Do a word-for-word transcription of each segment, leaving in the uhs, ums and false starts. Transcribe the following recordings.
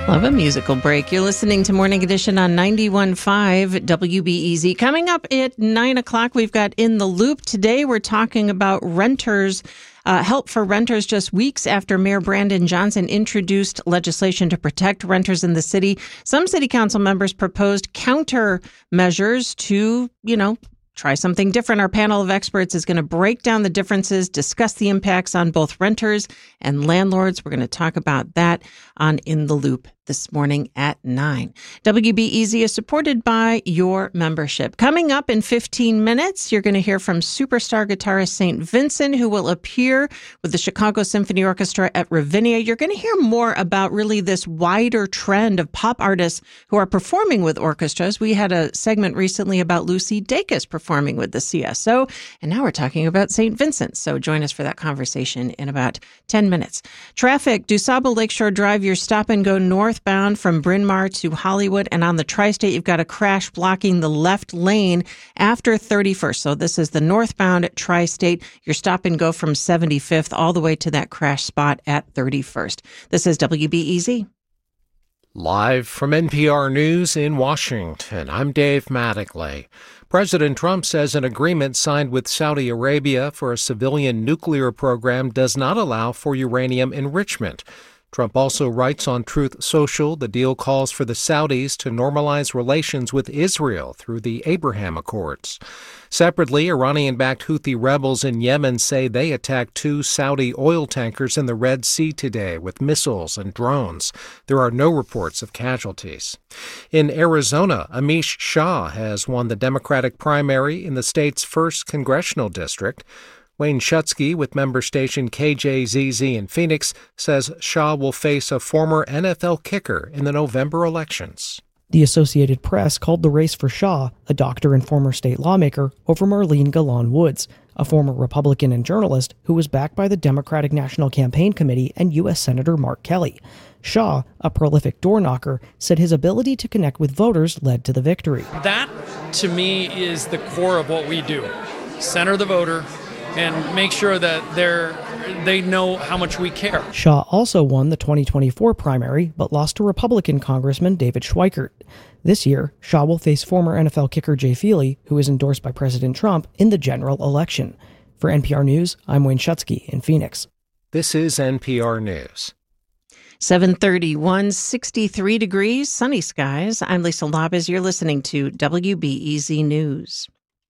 Love a musical break. You're listening to Morning Edition on ninety-one point five W B E Z. Coming up at nine o'clock, we've got In the Loop. Today, we're talking about renters, uh, help for renters just weeks after Mayor Brandon Johnson introduced legislation to protect renters in the city. Some city council members proposed countermeasures to, you know, try something different. Our panel of experts is going to break down the differences, discuss the impacts on both renters and landlords. We're going to talk about that on In the Loop this morning at nine. W B E Z is supported by your membership. Coming up in fifteen minutes, you're going to hear from superstar guitarist Saint Vincent, who will appear with the Chicago Symphony Orchestra at Ravinia. You're going to hear more about really this wider trend of pop artists who are performing with orchestras. We had a segment recently about Lucy Dacus performing with the C S O, and now we're talking about Saint Vincent. So join us for that conversation in about ten minutes. Traffic, DuSable Lakeshore Drive, your stop and go northbound from Bryn Mawr to Hollywood, and on the Tri-State, you've got a crash blocking the left lane after thirty-first. So this is the northbound Tri-State. Your stop and go from seventy-fifth all the way to that crash spot at thirty-first. This is W B E Z. Live from N P R News in Washington, I'm Dave Mattingly. President Trump says an agreement signed with Saudi Arabia for a civilian nuclear program does not allow for uranium enrichment. Trump also writes on Truth Social the deal calls for the Saudis to normalize relations with Israel through the Abraham Accords. Separately, Iranian-backed Houthi rebels in Yemen say they attacked two Saudi oil tankers in the Red Sea today with missiles and drones. There are no reports of casualties. In Arizona, Amish Shah has won the Democratic primary in the state's first congressional district. Wayne Schutsky with member station K J Z Z in Phoenix says Shah will face a former N F L kicker in the November elections. The Associated Press called the race for Shah, a doctor and former state lawmaker, over Marlene Galan Woods, a former Republican and journalist who was backed by the Democratic National Campaign Committee and U S Senator Mark Kelly. Shah, a prolific door knocker, said his ability to connect with voters led to the victory. That, to me, is the core of what we do. Center the voter and make sure that they're, they know how much we care. Shah also won the twenty twenty-four primary, but lost to Republican Congressman David Schweikert. This year, Shah will face former N F L kicker Jay Feely, who is endorsed by President Trump, in the general election. For N P R News, I'm Wayne Schutsky in Phoenix. This is N P R News. seven thirty-one, sixty-three degrees, sunny skies. I'm Lisa Labez. You're listening to W B E Z News.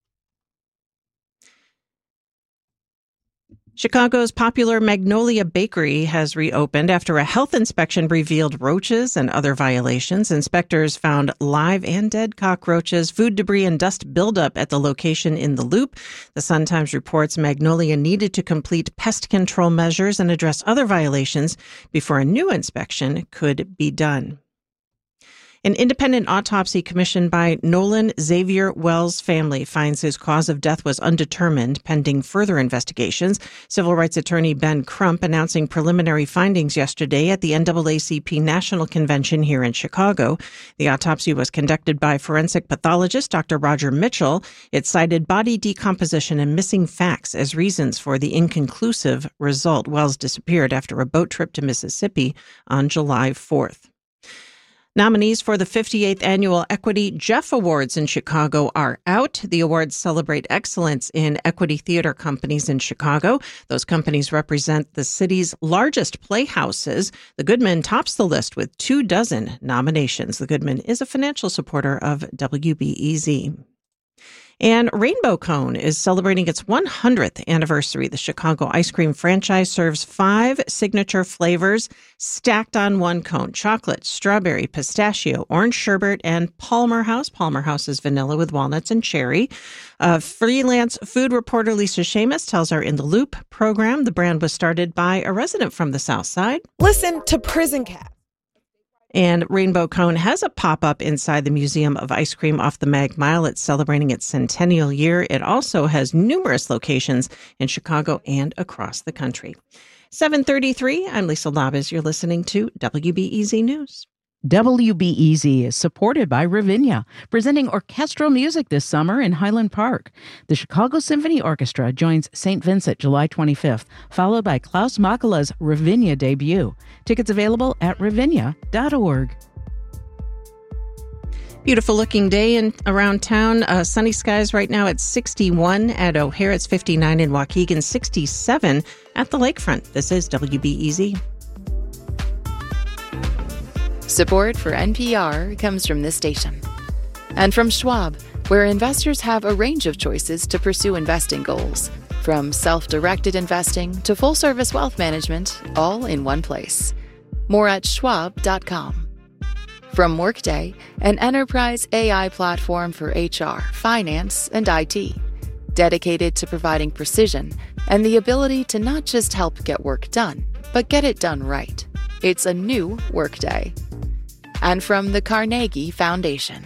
Chicago's popular Magnolia Bakery has reopened after a health inspection revealed roaches and other violations. Inspectors found live and dead cockroaches, food debris, and dust buildup at the location in the Loop. The Sun-Times reports Magnolia needed to complete pest control measures and address other violations before a new inspection could be done. An independent autopsy commissioned by Nolan Xavier Wells' family finds his cause of death was undetermined, pending further investigations. Civil rights attorney Ben Crump announcing preliminary findings yesterday at the N double A C P National Convention here in Chicago. The autopsy was conducted by forensic pathologist Doctor Roger Mitchell. It cited body decomposition and missing facts as reasons for the inconclusive result. Wells disappeared after a boat trip to Mississippi on July fourth. Nominees for the fifty-eighth Annual Equity Jeff Awards in Chicago are out. The awards celebrate excellence in equity theater companies in Chicago. Those companies represent the city's largest playhouses. The Goodman tops the list with two dozen nominations. The Goodman is a financial supporter of W B E Z. And Rainbow Cone is celebrating its one hundredth anniversary. The Chicago ice cream franchise serves five signature flavors stacked on one cone: chocolate, strawberry, pistachio, orange sherbet, and Palmer House. Palmer House is vanilla with walnuts and cherry. Uh, freelance food reporter Lisa Seamus tells our In the Loop program the brand was started by a resident from the South Side. Listen to Prison Cat. And Rainbow Cone has a pop-up inside the Museum of Ice Cream off the Mag Mile. It's celebrating its centennial year. It also has numerous locations in Chicago and across the country. seven thirty-three, I'm Lisa Labez. You're listening to W B E Z News. W B E Z is supported by Ravinia, presenting orchestral music this summer in Highland Park. The Chicago Symphony Orchestra joins Saint Vincent July twenty-fifth, followed by Klaus Makala's Ravinia debut. Tickets available at ravinia dot org. Beautiful looking day in around town. Uh, sunny skies right now at sixty-one at O'Hare. It's fifty-nine in Waukegan, sixty-seven at the lakefront. This is W B E Z. Support for N P R comes from this station and from Schwab, where investors have a range of choices to pursue investing goals, from self-directed investing to full-service wealth management, all in one place. More at schwab dot com. From Workday, an enterprise A I platform for H R, finance, and I T, dedicated to providing precision and the ability to not just help get work done, but get it done right. It's a new Workday. And from the Carnegie Foundation.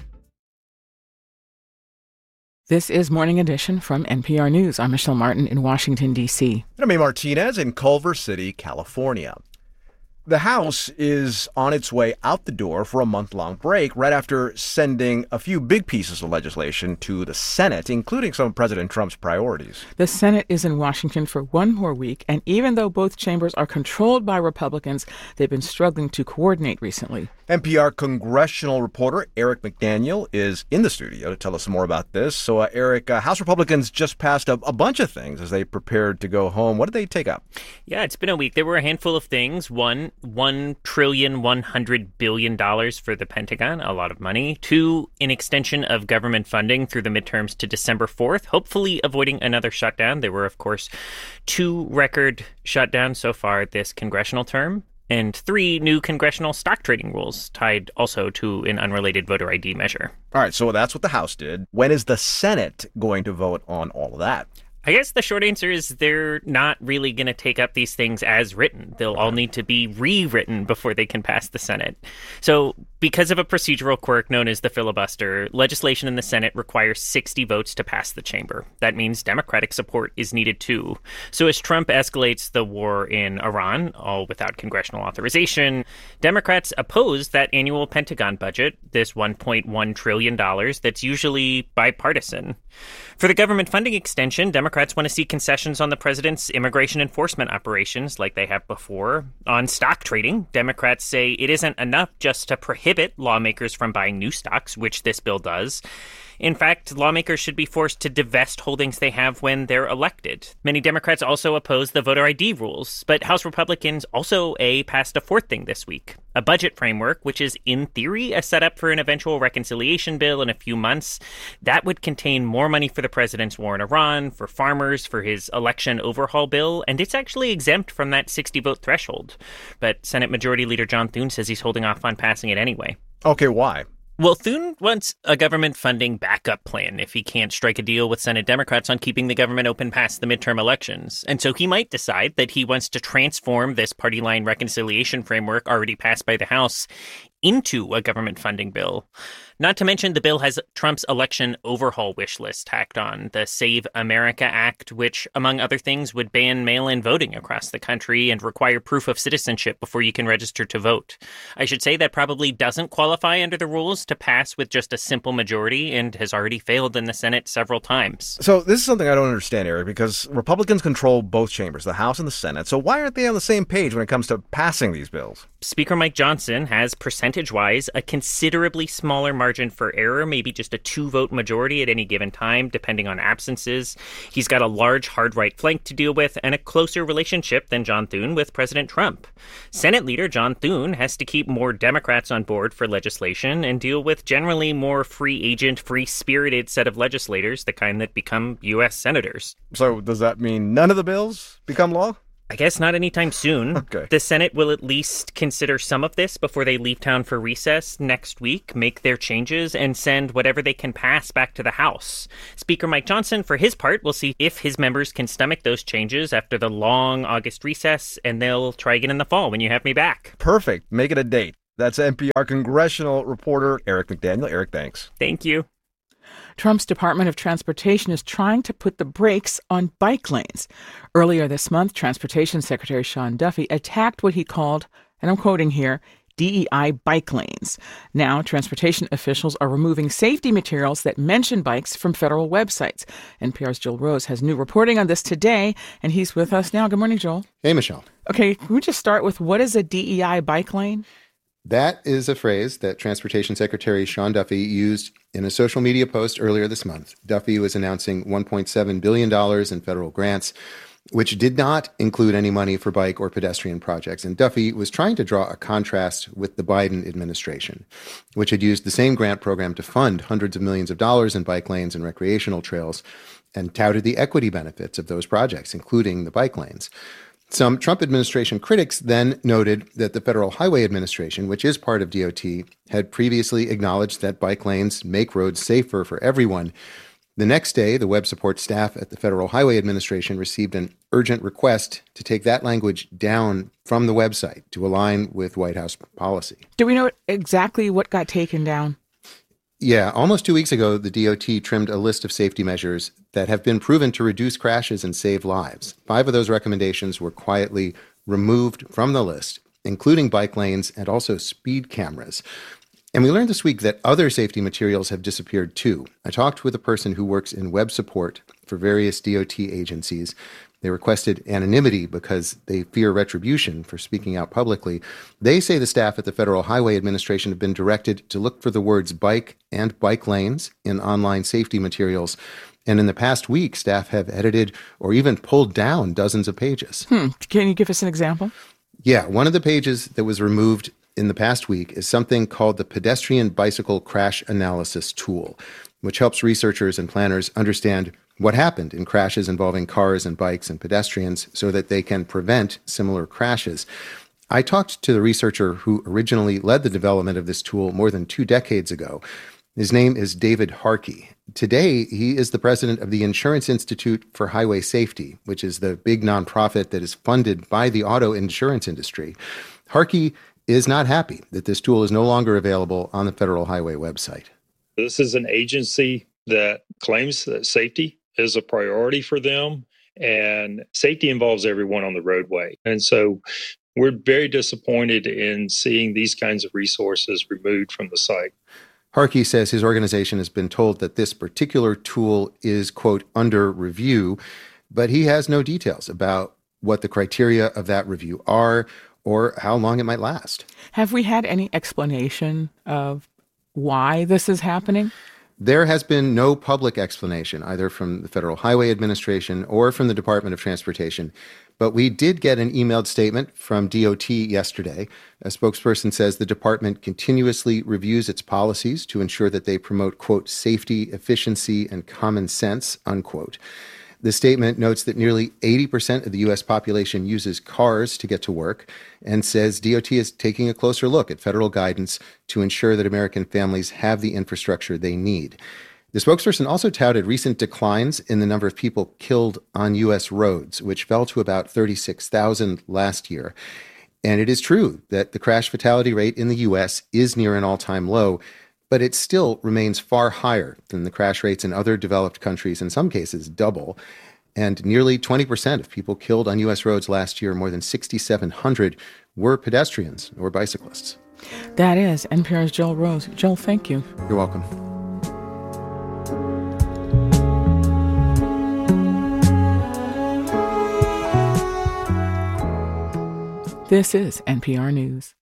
This is Morning Edition from N P R News. I'm Michelle Martin in Washington, D C. And I'm A. Martinez in Culver City, California. The House is on its way out the door for a month-long break right after sending a few big pieces of legislation to the Senate, including some of President Trump's priorities. The Senate is in Washington for one more week, and even though both chambers are controlled by Republicans, they've been struggling to coordinate recently. N P R congressional reporter Eric McDaniel is in the studio to tell us more about this. So, uh, Eric, uh, House Republicans just passed a, a bunch of things as they prepared to go home. What did they take up? Yeah, it's been a week. There were a handful of things. One, one trillion one hundred billion dollars for the Pentagon, a lot of money. Two, an extension of government funding through the midterms to December fourth, hopefully avoiding another shutdown. There were, of course, two record shutdowns so far this congressional term. And three, new congressional stock trading rules tied also to an unrelated voter I D measure. All right, so that's what the House did. When is the Senate going to vote on all of that? I guess the short answer is they're not really going to take up these things as written. They'll all need to be rewritten before they can pass the Senate. So because of a procedural quirk known as the filibuster, legislation in the Senate requires sixty votes to pass the chamber. That means Democratic support is needed too. So as Trump escalates the war in Iran, all without congressional authorization, Democrats oppose that annual Pentagon budget, this one point one trillion dollars that's usually bipartisan. For the government funding extension, Democrats want to see concessions on the president's immigration enforcement operations like they have before. On stock trading, Democrats say it isn't enough just to prohibit lawmakers from buying new stocks, which this bill does. In fact, lawmakers should be forced to divest holdings they have when they're elected. Many Democrats also oppose the voter I D rules, but House Republicans also a passed a fourth thing this week, a budget framework, which is in theory a setup for an eventual reconciliation bill in a few months. That would contain more money for the president's war in Iran, for farmers, for his election overhaul bill, and it's actually exempt from that sixty-vote threshold. But Senate Majority Leader John Thune says he's holding off on passing it anyway. Okay, why? Well, Thune wants a government funding backup plan if he can't strike a deal with Senate Democrats on keeping the government open past the midterm elections. And so he might decide that he wants to transform this party line reconciliation framework already passed by the House into a government funding bill. Not to mention the bill has Trump's election overhaul wish list tacked on, the Save America Act, which, among other things, would ban mail-in voting across the country and require proof of citizenship before you can register to vote. I should say that probably doesn't qualify under the rules to pass with just a simple majority and has already failed in the Senate several times. So this is something I don't understand, Eric, because Republicans control both chambers, the House and the Senate. So why aren't they on the same page when it comes to passing these bills? Speaker Mike Johnson has, percentage-wise, a considerably smaller margin for error, maybe just a two-vote majority at any given time, depending on absences. He's got a large hard-right flank to deal with and a closer relationship than John Thune with President Trump. Senate Leader John Thune has to keep more Democrats on board for legislation and deal with generally more free agent, free-spirited set of legislators, the kind that become U S senators. So does that mean none of the bills become law? I guess not anytime soon. Okay. The Senate will at least consider some of this before they leave town for recess next week, make their changes, and send whatever they can pass back to the House. Speaker Mike Johnson, for his part, will see if his members can stomach those changes after the long August recess, and they'll try again in the fall when you have me back. Perfect. Make it a date. That's N P R congressional reporter Eric McDaniel. Eric, thanks. Thank you. Trump's Department of Transportation is trying to put the brakes on bike lanes. Earlier this month, Transportation Secretary Sean Duffy attacked what he called, and I'm quoting here, D E I bike lanes. Now, transportation officials are removing safety materials that mention bikes from federal websites. N P R's Joel Rose has new reporting on this today, and he's with us now. Good morning, Joel. Hey, Michelle. Okay, can we just start with what is a D E I bike lane? That is a phrase that Transportation Secretary Sean Duffy used in a social media post earlier this month. Duffy was announcing one point seven billion dollars in federal grants, which did not include any money for bike or pedestrian projects. And Duffy was trying to draw a contrast with the Biden administration, which had used the same grant program to fund hundreds of millions of dollars in bike lanes and recreational trails and touted the equity benefits of those projects, including the bike lanes. Some Trump administration critics then noted that the Federal Highway Administration, which is part of D O T, had previously acknowledged that bike lanes make roads safer for everyone. The next day, the web support staff at the Federal Highway Administration received an urgent request to take that language down from the website to align with White House policy. Do we know exactly what got taken down? Yeah, almost two weeks ago, the D O T trimmed a list of safety measures that have been proven to reduce crashes and save lives. Five of those recommendations were quietly removed from the list, including bike lanes and also speed cameras. And we learned this week that other safety materials have disappeared too. I talked with a person who works in web support for various D O T agencies. They requested anonymity because they fear retribution for speaking out publicly. They say the staff at the Federal Highway Administration have been directed to look for the words bike and bike lanes in online safety materials. And in the past week, staff have edited or even pulled down dozens of pages. Hmm. Can you give us an example? Yeah, one of the pages that was removed in the past week is something called the Pedestrian Bicycle Crash Analysis Tool, which helps researchers and planners understand what happened in crashes involving cars and bikes and pedestrians so that they can prevent similar crashes. I talked to the researcher who originally led the development of this tool more than two decades ago. His name is David Harkey. Today, he is the president of the Insurance Institute for Highway Safety, which is the big nonprofit that is funded by the auto insurance industry. Harkey is not happy that this tool is no longer available on the Federal Highway website. This is an agency that claims that safety is a priority for them, and safety involves everyone on the roadway. And so we're very disappointed in seeing these kinds of resources removed from the site. Harkey says his organization has been told that this particular tool is, quote, under review, but he has no details about what the criteria of that review are or how long it might last. Have we had any explanation of why this is happening? There has been no public explanation, either from the Federal Highway Administration or from the Department of Transportation. But we did get an emailed statement from D O T yesterday. A spokesperson says the department continuously reviews its policies to ensure that they promote, quote, safety, efficiency, and common sense, unquote. The statement notes that nearly eighty percent of the U S population uses cars to get to work and says D O T is taking a closer look at federal guidance to ensure that American families have the infrastructure they need. The spokesperson also touted recent declines in the number of people killed on U S roads, which fell to about thirty-six thousand last year. And it is true that the crash fatality rate in the U S is near an all-time low, but it still remains far higher than the crash rates in other developed countries, in some cases double. And nearly twenty percent of people killed on U S roads last year, more than six thousand seven hundred, were pedestrians or bicyclists. That is N P R's Joel Rose. Joel, thank you. You're welcome. This is N P R News.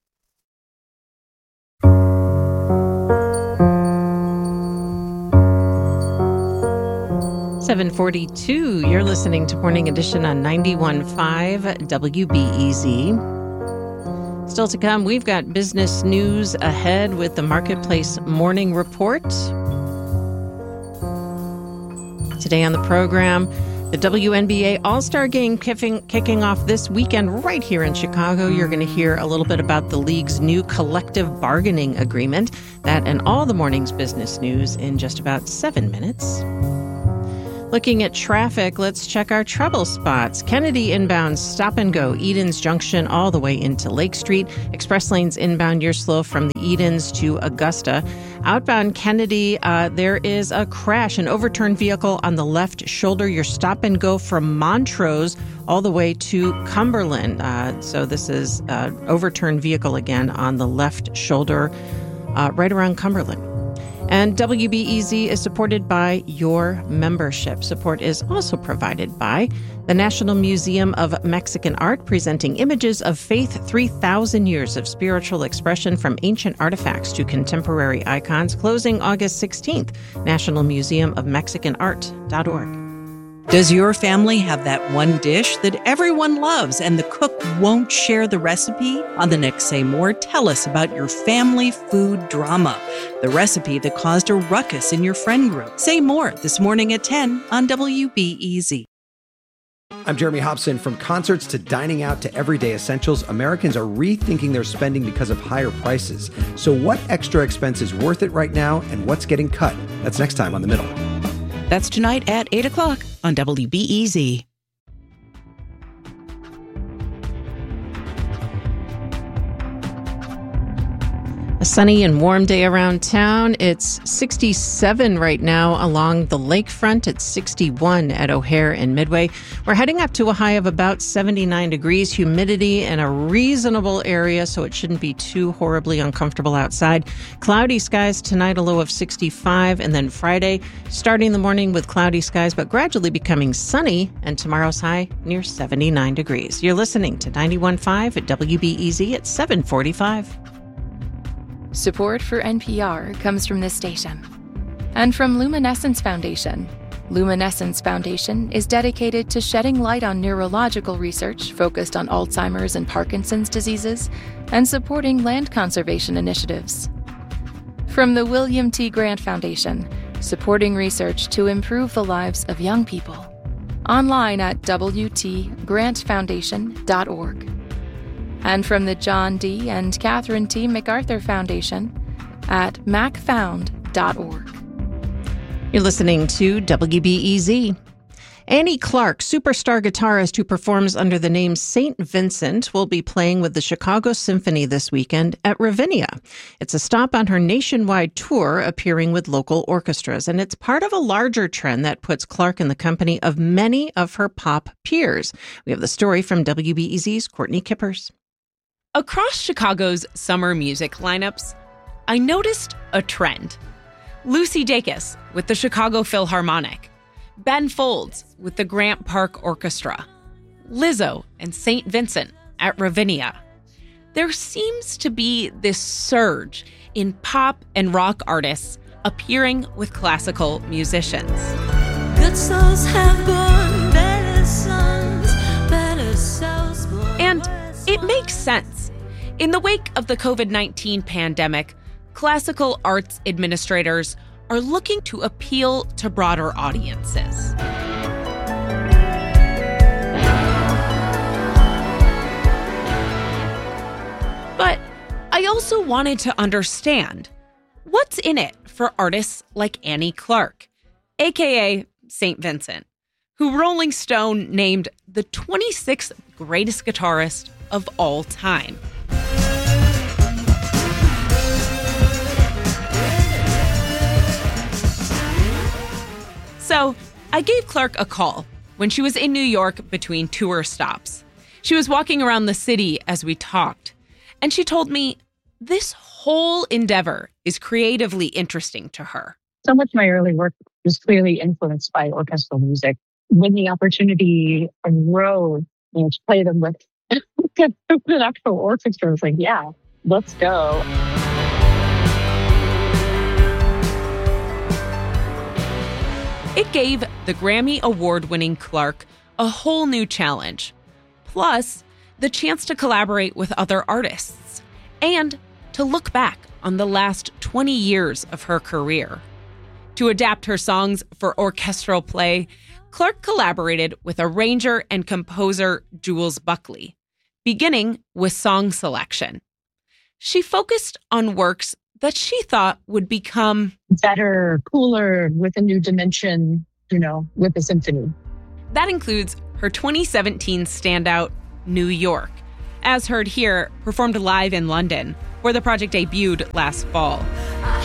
seven forty-two, you're listening to Morning Edition on ninety-one point five W B E Z. Still to come, we've got business news ahead with the Marketplace Morning Report. Today on the program, the W N B A All-Star Game kicking, kicking off this weekend right here in Chicago. You're going to hear a little bit about the league's new collective bargaining agreement. That and all the morning's business news in just about seven minutes. Looking at traffic, let's check our trouble spots. Kennedy inbound stop and go, Edens Junction all the way into Lake Street. Express lanes inbound, you're slow from the Edens to Augusta. Outbound Kennedy, uh, there is a crash, an overturned vehicle on the left shoulder. You're stop and go from Montrose all the way to Cumberland. Uh, so this is an overturned vehicle again on the left shoulder, uh, right around Cumberland. And W B E Z is supported by your membership. Support is also provided by the National Museum of Mexican Art, presenting images of faith, three thousand years of spiritual expression from ancient artifacts to contemporary icons, closing August sixteenth, national museum of mexican art dot org. Does your family have that one dish that everyone loves and the cook won't share the recipe? On the next Say More, tell us about your family food drama, the recipe that caused a ruckus in your friend group. Say More this morning at ten on W B E Z. I'm Jeremy Hobson. From concerts to dining out to everyday essentials, Americans are rethinking their spending because of higher prices. So what extra expense is worth it right now and what's getting cut? That's next time on The Middle. That's tonight at eight o'clock on W B E Z. A sunny and warm day around town. It's sixty-seven right now along the lakefront. It's sixty-one at O'Hare and Midway. We're heading up to a high of about seventy-nine degrees, humidity in a reasonable area, so it shouldn't be too horribly uncomfortable outside. Cloudy skies tonight, a low of sixty-five, and then Friday, starting the morning with cloudy skies, but gradually becoming sunny, and tomorrow's high near seventy-nine degrees. You're listening to ninety-one point five at W B E Z at seven forty-five. Support for N P R comes from this station and from Luminescence Foundation. Luminescence Foundation is dedicated to shedding light on neurological research focused on Alzheimer's and Parkinson's diseases and supporting land conservation initiatives. From the William T. Grant Foundation, supporting research to improve the lives of young people. Online at w t grant foundation dot org. And from the John D. and Catherine T. MacArthur Foundation at mac found dot org. You're listening to W B E Z. Annie Clark, superstar guitarist who performs under the name Saint Vincent, will be playing with the Chicago Symphony this weekend at Ravinia. It's a stop on her nationwide tour, appearing with local orchestras, and it's part of a larger trend that puts Clark in the company of many of her pop peers. We have the story from W B E Z's Courtney Kippers. Across Chicago's summer music lineups, I noticed a trend. Lucy Dacus with the Chicago Philharmonic, Ben Folds with the Grant Park Orchestra, Lizzo and Saint Vincent at Ravinia. There seems to be this surge in pop and rock artists appearing with classical musicians. Good souls have born better sons, better souls born. And it makes sense. In the wake of the covid nineteen pandemic, classical arts administrators are looking to appeal to broader audiences. But I also wanted to understand what's in it for artists like Annie Clark, aka Saint Vincent, who Rolling Stone named the twenty-sixth greatest guitarist of all time. So I gave Clark a call when she was in New York between tour stops. She was walking around the city as we talked, and she told me this whole endeavor is creatively interesting to her. So much of my early work was clearly influenced by orchestral music. When the opportunity arose, you know, to play them with an actual orchestra, I was like, yeah, let's go. It gave the Grammy Award-winning Clark a whole new challenge, plus the chance to collaborate with other artists and to look back on the last twenty years of her career. To adapt her songs for orchestral play, Clark collaborated with arranger and composer Jules Buckley, beginning with song selection. She focused on works that she thought would become better, cooler, with a new dimension you know, with the symphony. That includes her twenty seventeen standout, New York, as heard here, performed live in London, where the project debuted last fall.